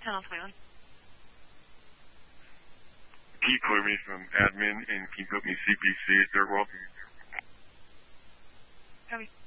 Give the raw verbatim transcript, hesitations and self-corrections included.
ten oh twenty-one. Can you clear me from admin and can you put me C P C at Dirt World? Copy.